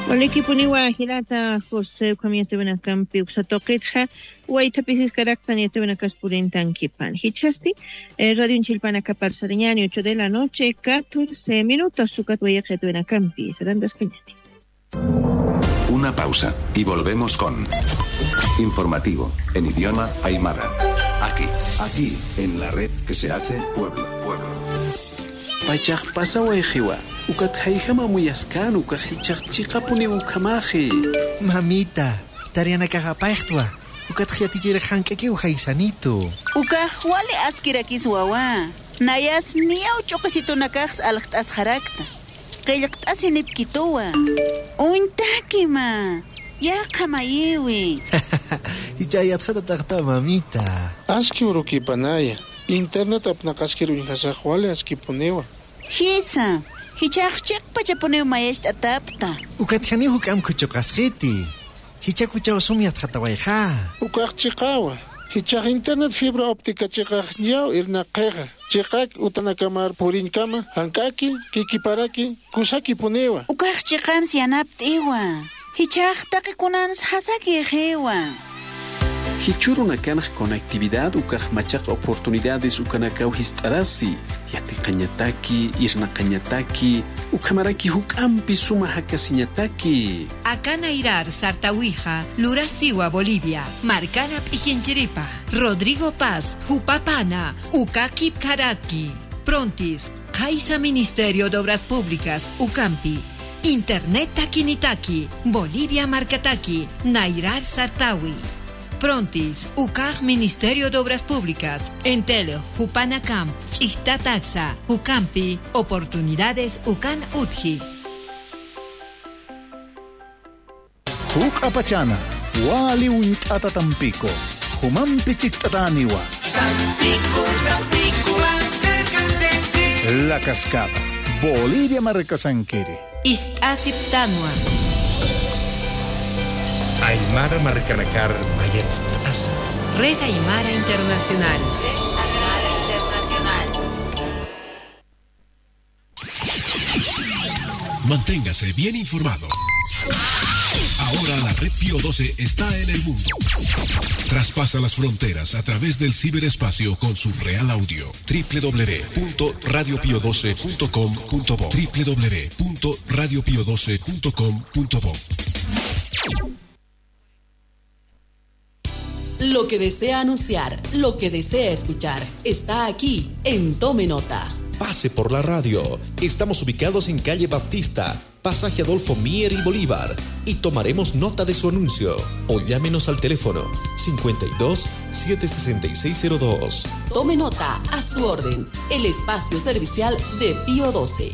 Walekipuniwa hilata José Kamietebena Campi Uxatoquetja Huaytapisis Caractan Yetebena Caspurentan Kipan Hichasti Radio Chilpana Caparsariñani 8 de la noche 14 minutos Sucathuayetebena Campi Sarandas Cañani. Una pausa y volvemos con Informativo en idioma aymara. Aquí en la red que se hace pueblo. Pachak pasa waijiwa. Ukat haijama muyaskan ukat hichak chikapuni ukamaji. Mamita, tariana kagapaichtwa. Ukat hiatijere hankeki uhaisanito. Ukat wale askirakis wawa. Nayas miau chokasito nakaks alaktas harakta. Kayak asinip kitowa. Uintakima. Ya kamayewi. Hichayat hatatagta mamita. Aski uruki panaya. Internet apnakaskiru inhasaq wale aski punewa. Hisa. Hichak pachaponeo maesht atapta. Ukathani hukam kuchokasjeti. Hichak uchawasumiat hatawaiha. Ukak chikawa. Hichak internet fibra óptica chikak nyao irna qeqa. Chikak utanakamar purinkama. Hankaki, kikiparaki, kusaki punewa. Ukak chikan sianapt iwa. Hichak takikunans hasaki ejewa. Hichuruna kanaj conectividad ukaj machak oportunidades ukanakau histarasi yati qañataki irna qañataki ukamaraki hukampi suma hakasiñataki Akana Irar Sartawija Lurasiwa Bolivia Marcana Pichinchiripa Rodrigo Paz Jupapana Ukakip Karaki Prontis Kaisa Ministerio de Obras Públicas Ukampi Internet Takinitaki Bolivia Marcataki Nairar Sartawi Prontis, UCAG Ministerio de Obras Públicas, Entelo, Jupanacam, Chihtataxa, Ucampi, Oportunidades Ucan Utji. Huk Apachana, Wali Wintata Tampico, Humampi Chiktataniwa. Tampico, cerca de ti. La Cascada, Bolivia Marcasanquiri. Istasiptanua. Aymara Maricanacar Mayetstasa. Red Aymara Internacional. Manténgase bien informado. Ahora la red Pío 12 está en el mundo. Traspasa las fronteras a través del ciberespacio con su real audio. www.radiopio12.com.bo www.radiopio12.com.bo Lo que desea anunciar, lo que desea escuchar, está aquí en Tome Nota. Pase por la radio. Estamos ubicados en calle Baptista, pasaje Adolfo Mier y Bolívar, y tomaremos nota de su anuncio. O llámenos al teléfono 52-76602. Tome Nota, a su orden, el espacio servicial de Pío 12.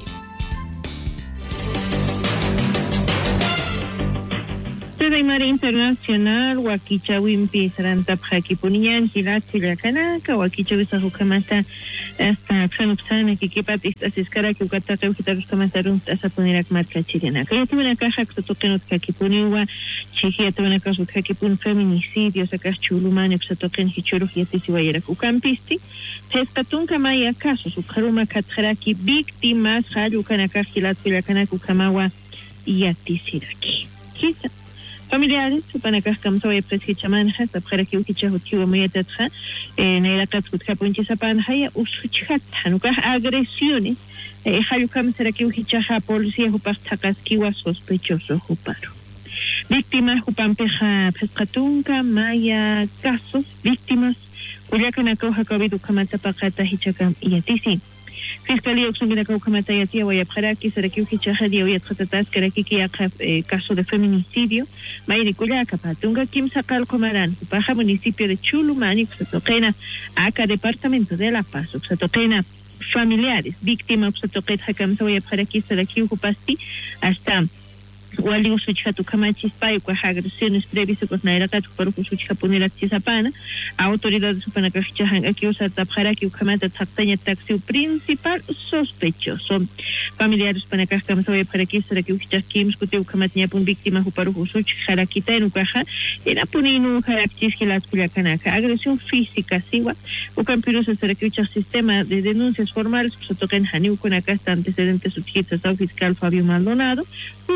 Aymara Internacional, Wakichawimpi, Sarantapjaki Punian, Hilachilacanaka, Wakichawisa Hukamata, hasta Xanupsana, Kikipat, Istascara, Kukataka, Kitaruskamatarum, Asapunerak Marca Chilena. Que tuve una caja que toquen Kakipuniwa, Chihia tuve una caja Kakipun, feminicidios, acá Chuluman, que toquen Hichuru, Yatisiwayera Kukampisti, Teskatunka Maya casos, Ukaruma Katraki, víctimas, Hayukanaka, Hilachilacanaka, Kukamawa, Yatisiraki. Quizá. Familiares, supanacas camsoy presichamanja, sapjaraki ukichahutiu moyatatja, neirakat utkapunchisapanjaya, usuchat, hanukas agresiones, hayukam seraki ukichaja policía hupastakas kiwa sospechoso huparo. Víctimas hupampeja pescatunca, maya casos, víctimas, cuyacanako jacobidu kamatapakata hichakam yatisi. Fiscalía Oxumira Caucamatayatía Guayapjaraki, Sarakiuki Chajadia, Oyatatatas, Karakiki, caso de feminicidio, Mayriculaca, Patunga, Kim Sacal Comarán, Upaja, municipio de Chulumani, Uxatoquena, Aca, departamento de La Paz, Uxatoquena, familiares, víctima, Uxatoquet, Hakam, Guayapjaraki, Sarakiupasti, hasta Wali usuchatu kamachis pai kwa agresiones previsto con nairakat por usuchha punira tisapana autoridades supanakachahan aquí usa tapjaraki ukamata taptaña taxi principal sospechoso familiares panakakam soy para que será que ukichaskim skuti ukamatnya pun víctima uparu usuch harakita en ukaja era puninu haraktis hilas kuyakanaka agresión física siwa ukampiros será que uchas sistema de denuncias formales se tocan haniu con acá antecedentes subjetitos al fiscal Fabio Maldonado upaja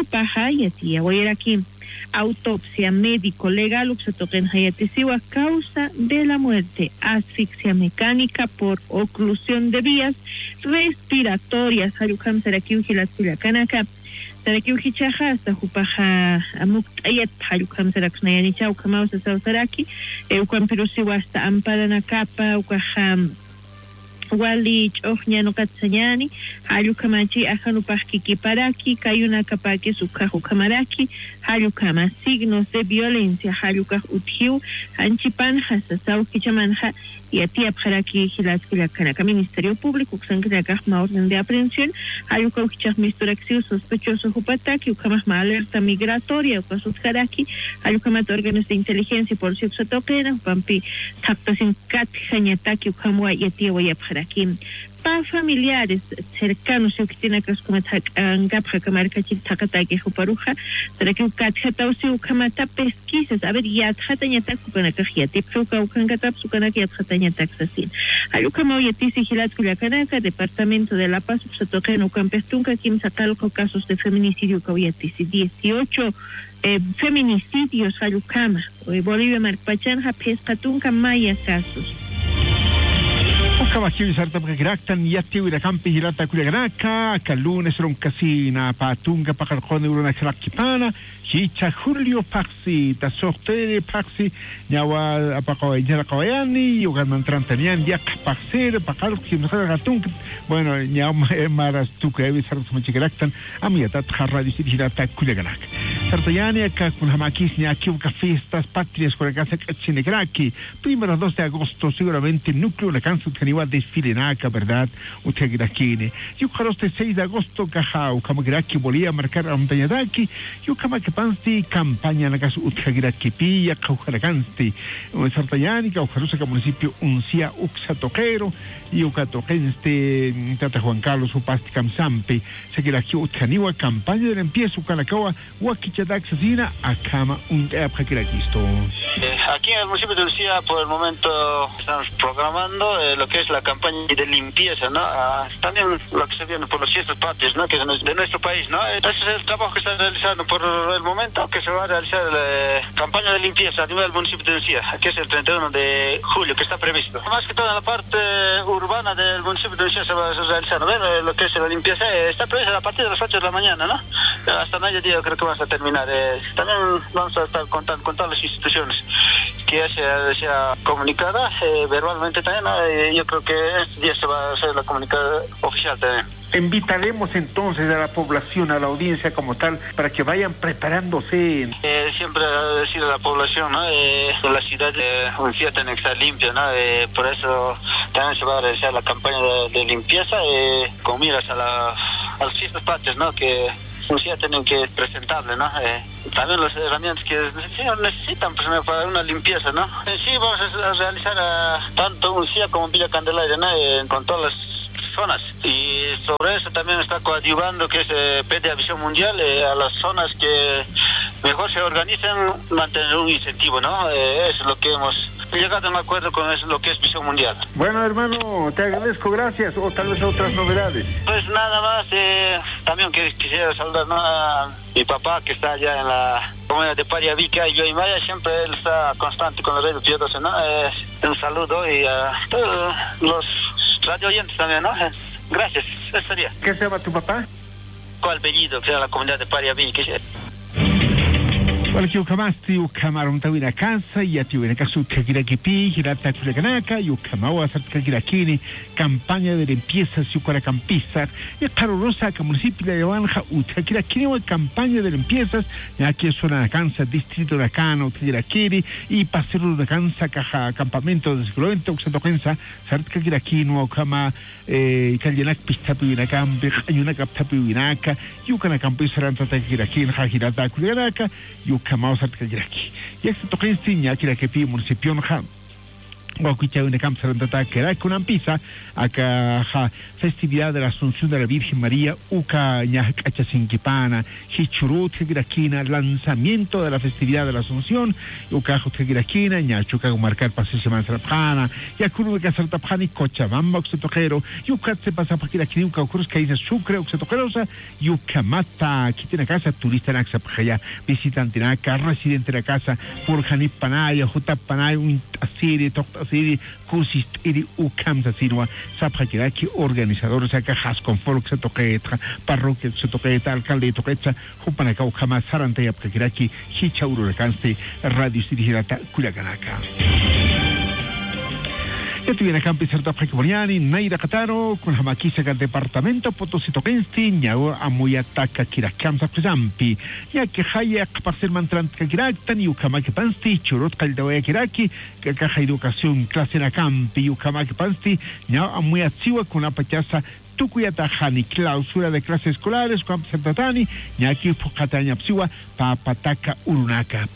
yatia wayaraki autopsia médico legal uxatoquen hayatisiwa causa de la muerte, asfixia mecánica por oclusión de vías respiratorias. Harukam sarakiu hilatsila kanaka sarakiu hichaja hasta jupaja amuk ayat harukam saraknayani chau kamausa sausaraki ukam pirusiwa hasta amparana capa ukaham wali ch'uqñanu qatsallani hallukamachi ajanupaqki kiparaki kayuna kapaki sukaju kamaraki hallukama signos de violencia hallukaj uthiu hanchipanja sasaw kichamanja yatia pjaraki hilaskilakkanaka Ministerio Público kusankilakajma orden de aprehensión hallukaj kichaj misturaksiu sospechoso jupataki ukamajma alerta migratoria ukasutjaraki hallukamato órganos de inteligencia y policía uksatoqena upampi thaqtasin katjañataki ukamwa yatia wayapjara aquí para familiares cercanos que tienen que comentar angapja kamarkachil takataki juparuja para que katjatausi ukamata pesquisas a ver ya tjatañatak ukanakajyati pruka ukangatap sukanaki tjatañatak sasin alukama yatisi hilatskuliakanaka departamento de La Paz usatoqen ukampestunka kim sakalko casos de feminicidio kawyatisi 18 feminicidios alukama Bolivia marpachanja pescatunka maya casos Kawakiwi sarta pagkiraktan yati wira kampi hilata kuliganaka kalunes ron kasina patunga pakarkone urona krakipana hicha Julio Paxi ta sortere Paxi nyawa apako injera kawayani yogan mantrantanian yak paxer pakarki msaratung bueno nyawa maras tukewi sarta machikiraktan amiata tjarra hilata kuliganaka sarta yani ka kunhamakis nyaki uka fiestas patrias con casa kachinegraki primero 2 de agosto seguramente núcleo la canción igual desfile naca, ¿verdad? Usted aquí, yo creo que 6 de agosto cajao, como que aquí volía a marcar a montaña de aquí, yo como que pansti campaña en la casa usted aquí pilla, caujaracansti, un sartayani, caujarosa que municipio uncia uxatoquero, y ucatoquenste, tata Juan Carlos upasti camsampi, se que aquí utjaniwa campaña de empiezo calacoa, huaquichadax asina, a cama un esto. Aquí en el municipio de Lucía, por el momento, estamos programando lo que es la campaña de limpieza, ¿no? También lo que se viene por los 7 patrios, ¿no? Que es de nuestro país, ¿no? Ese es el trabajo que está realizando por el momento, que se va a realizar la campaña de limpieza a nivel del municipio de Lucía, que es el 31 de julio, que está previsto. Más que todo en la parte urbana del municipio de Lucía se va a realizar, ¿no? Lo que es la limpieza está prevista a partir de las 8 de la mañana, ¿no? Hasta mediodía creo que vamos a terminar. También vamos a estar contando con todas las instituciones que ya sea comunicada verbalmente también, ¿no? Yo creo que este día se va a hacer la comunicada oficial también. Invitaremos entonces a la población, a la audiencia como tal, para que vayan preparándose. Siempre decir a la población, ¿no? La ciudad de Uncia tiene que estar limpia, ¿no? Por eso también se va a realizar la campaña de limpieza con miras a las fiestas patrias, ¿no? Que Uncia tienen que presentarle, ¿no? También las herramientas que necesitan pues, para una limpieza, ¿no? En sí vamos a realizar tanto Uncia como Villa Candelaria, ¿no? Con todas las zonas, y sobre eso también está coadyuvando que se pide a Visión Mundial a las zonas que mejor se organizan, mantener un incentivo, ¿no? Eso es lo que hemos llegado a un acuerdo con lo que es Visión Mundial. Bueno, hermano, te agradezco, gracias, o tal vez otras novedades. Pues nada más, también quisiera saludar, ¿no? A mi papá que está allá en la comunidad de Pariavica y Yoimaya, siempre él está constante con la red de Pío 12, ¿no? Un saludo y a todos los radio oyentes también, ¿no? Gracias, eso sería. ¿Qué se llama tu papá? ¿Cuál apellido? Que era la comunidad de Pariavica. Walki ukamasti ukamaron tawina casa y atiwina kasu kakirakipi hirata kulekanaka y ukamawa satkakirakini campaña de limpieza sucaracampizar y carorosa que municipio de Yabanja utakirakini wa campaña de limpiezas ya que suena la cansa distrito de Acana utakirakiri y pasero de cansa caja campamento de desglomento uxatokensa satkakirakini wa ukama kalyanak pistapiwina kambi ayuna kaptapiwinaka y ukana campizar antakirakini hajirata kulekanaka y Kamau Sartkajiraki. Y este toquensi ñaki la que pide municipio Guacucha una camp sarantata que era con ampisa acá festividad de la Asunción de la Virgen María uca ñacacha sinquipana hichurut giraquina lanzamiento de la festividad de la Asunción uca giraquina ñachuca marcar pase semana sarapana ya kuru que sarapani Cochabamba oxetoquero yuca se pasa para giraquina uca cruz que dice Sucre oxetoquerosa yuca mata que tiene casa turista naxa para visitante naca residente de la casa por janipanaya jutapanay un asiri así cursis iri ukam sasinwa sapakiraki organizadores acá has con folk se toqueta parroquia se toqueta alcalde toqueta jupanaka ukama sarante yapakiraki hichauro alcance radio dirigirata Culiacanaka. Ya tuviera campi certa Pacoriani, Naira Cataro, con Jamaquisa del departamento Potosí Toquensti, ñao amuyataca Kirakam Zapizampi, ya que Haya Parcel Mantrant Kiraktan, Yukamaki Pansti, Churot Caldoe Kiraki, que caja educación clase na campi, Yukamaki Pansti, ñao amuyatsiwa con la pachaza Tucuyatajani, clausura de clases escolares, Camp Santatani, ñaki Fukataña Psiwa, Papataca Urunaka,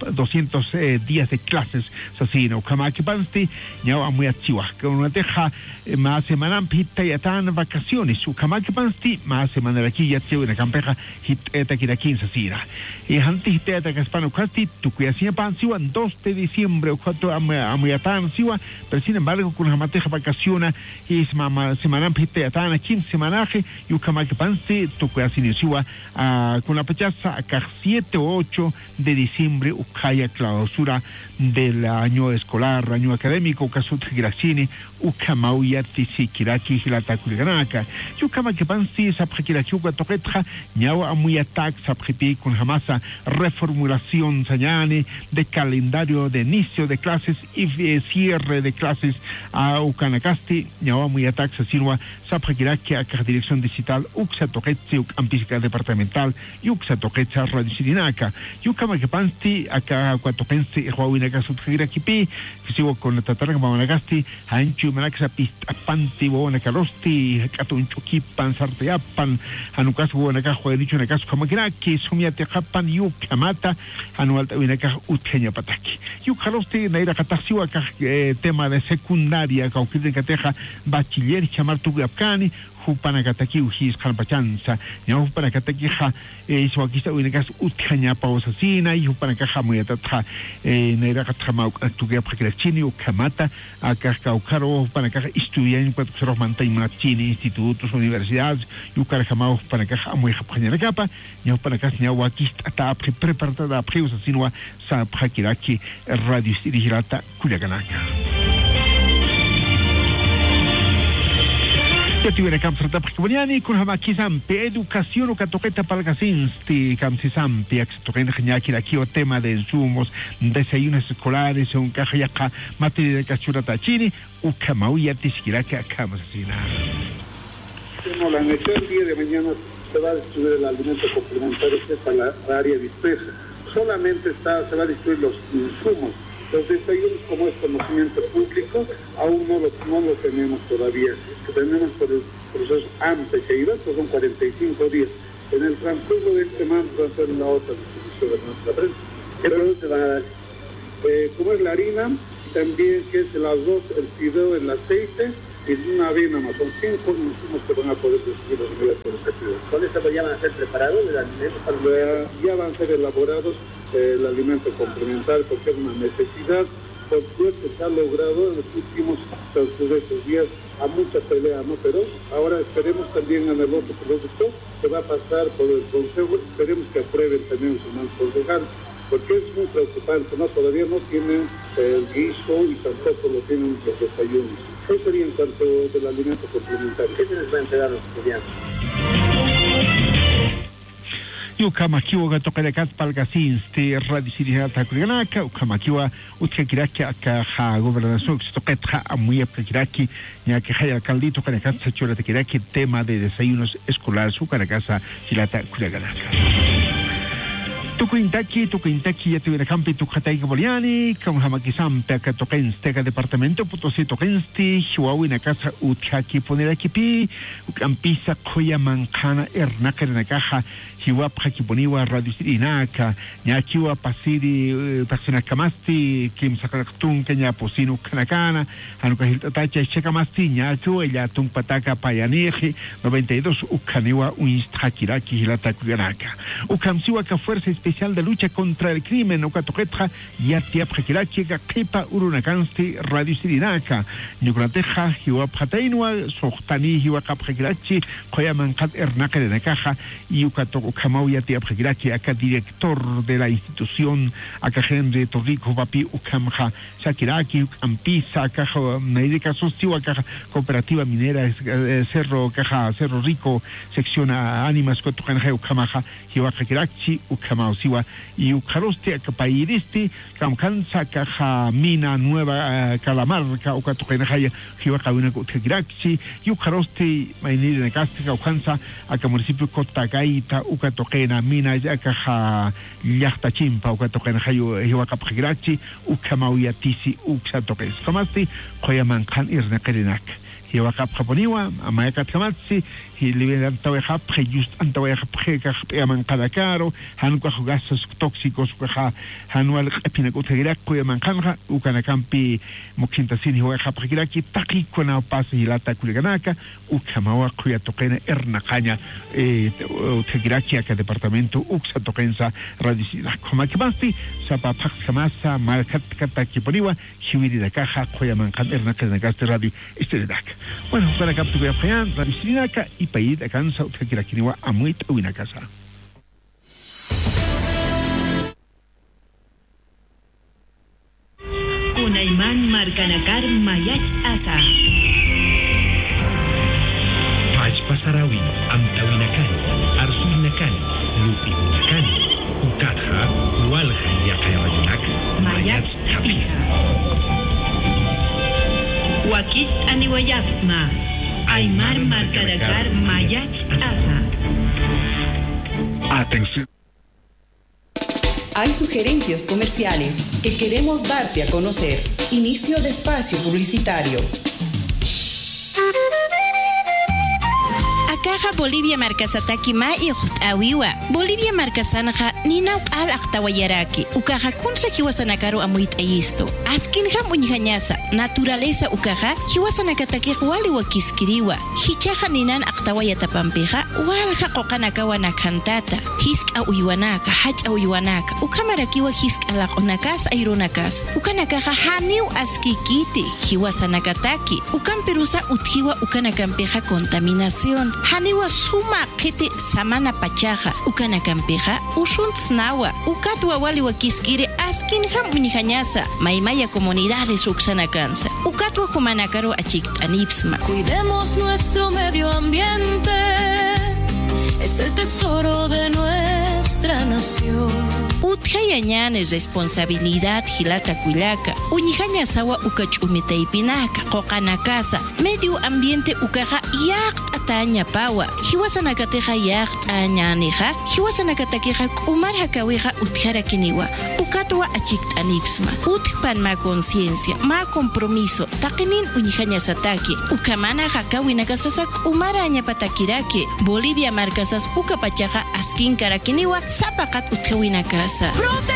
200 días de clases, Sasino, Kamaki Pansti, ñao amuyatsiwa, que una teja más semana pita yatan vacaciones, su Kamaki Pansti, más semana de aquí ya se una campeja, hit eta kirakin Sasina. Y antes hit eta Caspano Casti, Tucuyasia Pansiwa, 2 de diciembre, o 4 amuyatan Siwa, pero sin embargo, con la mateja vacaciona, y semana pita yatan, 15 semanaje y Ucamaque Panse Tucuyasin Siwa, con la pachaza acá 7 o 8 de diciembre, Ucaya clausura del año escolar, año académico, Casut Giracini, Ucamauya Tisikiraki, Hilata Culiacanaka, Ucamaque Panse, Sapjakirachuca Toquetra, Ñao Amuyatak, Sapjipi, con Jamasa, reformulación Sayane, de calendario de inicio de clases y cierre de clases a Ucanacasti, Ñao Amuyatak, Sasinua, Sapjakiraki, acá dirección digital, Uxa Toquetzi, Ampísica departamental, Uxa Toquetza, Radio Sirinaka, Ucamaque Panse, acá Cuatopense, Huawinaka Sutjirakipi, que sigo con la Tatarga Mamanagasti, Anchu Manaxa Panti, Bonacalosti, Catunchukipan, Sarteapan, Anucaso Bonaca, Juanicho Nacaso Kamakinaki, Sumiate Japan, Yucamata, Anual Winaka Utkeña Pataki. Yucalosti, Naira Catasiwa, tema de secundaria, Cauquil de Cateja, Bachiller, Chamar Tugiapcani, Jupanacataki, Ujis, Calpachanza, Ñao Jupanacataquija, Iswakista, Unicas, Utcaña, Pausasina, y Jupanacaja, Muyatata, Naira Catama, Tugiapacachini, Ucamata, Acascaucaro, Panacaja, estudian, Cuatro Manta y Machini, institutos, universidades, Yucarajamao, Panacaja, Muyapaña Capa, Ñao Panacas, Ñahuakista, Tapri, preparada, Preusasinua, Sapjakiraki, Radio Dirigirata, Culiacanaka. Ya tuviera Camsrata Pacoriani, con Hamakizampi, educación o catoqueta palgacinsti, Camsisampi, Axtoquena Jañaki, o tema de insumos, desayunos escolares, un cajayaca, materia de cachurata chini, Ucamauya Tiskiraka, Camasina. Bueno, la necesidad el día de mañana se va a distribuir el alimento complementario para la área dispersa. Solamente se va a distribuir los insumos. Los desayunos, como es conocimiento público, aún no lo tenemos todavía. Tenemos por el proceso AMPE que iba, pues son 45 días. En el transcurso de este mes va a ser la otra distribución de nuestra prensa. ¿Qué productos van a dar? Como es la harina, también que es el arroz, el fideo, el aceite y una avena más. Son 5 insumos que van a poder distribuir los días por esta ciudad. ¿Con esto ya van a ser preparados el alimento? Ya van a ser elaborados el alimento complementario porque es una necesidad. Por suerte se ha logrado en los últimos estos días a mucha pelea, ¿no? Pero ahora esperemos también en el otro producto que va a pasar por el Consejo, esperemos que aprueben también su manto legal, porque es muy preocupante, ¿no? Todavía no tienen el guiso y tampoco lo tienen los desayunos. Eso sería en cuanto del alimento complementario. ¿Qué se les va a entregar a los estudiantes? Ukamakiwa gatokarekat palgasinsti radio Sirinata Culiacanaka, Ukamakiwa Utkakiraki aka gobernación Xtoquetja amuya Kakiraki, ya que hay alcaldito Canacat Sachura Tekiraki, tema de desayunos escolares Ucanacasa Silata Culiacanaka. Tukuintaki ya tuviera campi tukataika boliani, con jamaquizampe acá toquenste departamento Potosí toquenste, Chihuahua casa utjaki poner aquí campisa coya mancana ernaca en la caja, Chihuahua poniwa radio sirinaka, Chihuahua pasiri persona camasti, Kim Sacactun, Kenya posino canacana, Anucahilta tacha checamasti, Chihuahua ya tung pataka payaneje, 92 Ucaniwa uinstrakiraki hilata kuganaka. Ucamsiwa ka fuerza especial de lucha contra el crimen, Ukatoquetra, Yatia Prakiraki, Kepa Urunakansti, Radio Sirinaka, Nucrateja, Hiwapatainua, Sohtani, Hiwakaprakirachi, Koyamankat Ernaka de Nakaja, y Ukamau Yatia Prakiraki, acá director de la institución, acá Henry Torrico, Papi, Ukamja, Shakiraki, Ampisa, Caja, Naideka Sostiwa, Caja Cooperativa Minera, Cerro, Caja, Cerro Rico, sección Ánimas, Cotucanja, Ukamaja, Hiwakakirachi, Ukamau Siwa, y Ukaroste, Akapairisti, Kamkansa, Caja Mina Nueva, Calamarca, Ukatukenajaya, Hiwakawina Kutkirachi, y Ukaroste, Mainiri Nakastika, Ukansa, Aka municipio Kotagaita, Ukatokena, Mina, Caja Yachta Chimpa, Ukatokenajayo, Hiwakapakirachi, Ukamau Yatisi, Uksatokes. Kamasti, Koyamankan Irnakerinak. Hiwakaponiwa, Amayaka Tamatsi, Liberan Taweja, Prejust Antaweja Preka, Yaman Kadakaro, Hanuka gases tóxicos, Hanual Epinacotegra, Koyamankanja, Ukanakampi, Mokintasini, Hueja Prekiraki, Taki, Kona Pasi, Hilata Kuliganaka, Ukamawa, Kuyatokena, Ernakaña, Tegiraki, acá departamento, Uxa Tokensa, Radicina, Komakimasti, Zapapax Kamasa, Malkat Katakiponiwa, Hiwiri de Caja, Koyamankan, Ernakaste Radio, Esteredak. Bueno, para capturar Radicina, y país de Kansa, Utkakirakiwa, Amuit, Uinakasa. Unaiman Marcanakar Mayach Asa. Pach Pasarawi, Amtawinakan, Arsuinakan, Lupinakan, Ukatha, Walha Yakayanak, Mayach Tapia. Wakit Aniwayatma. Aymar Marcanakar Mayach Asa. Atención. Hay sugerencias comerciales que queremos darte a conocer. Inicio de espacio publicitario. Caja Bolivia Marcasataki ma y awiwa. Bolivia Marcasanaja nina al aktawayaraki. Ukaja kunsa kiwasanakaru amuit ayisto. Askinja muñijañasa. Naturaleza ukaja kiwasanakataki wali wakiskiriwa. Hichaja ninan aktawayatapampeja walja qoqanakawa nakantata. Hisk awiwanaka, hach awiwanaka. Ukamarakiwa hisk alakonakas aironakas. Ukanakaja haniu askikiti kiwasanakataki. Ukamperusa uthiwa ukanakampeja contaminación. Haniwa suma kete samana pachaja ukanakampeja ushuntsnawa ukatwa wali wakiskire askinja muñijañasa maimaya comunidades uksanakansa ukatwa humanakaro achiktanipsma. Cuidemos nuestro medio ambiente, es el tesoro de nuestra nación. Utjayañan es responsabilidad hilata kuilaka. Uñijaña sawa ukachumitaipinaka, qoqanakasa, medio ambiente ukaja yaqt ataña pawa. Hiwasanakateja yaqt añaneja, hiwasanakateja kumarja kaweja utjarakiniwa. Ukatwa achiktanipsma. Utpan ma conciencia, ma compromiso, taqinin uñijaña sataki. Ukamana hakawinakasasak umaraña patakirake. Bolivia marcasas ukapachaja askin karakiniwa, zapakat utjawinakas.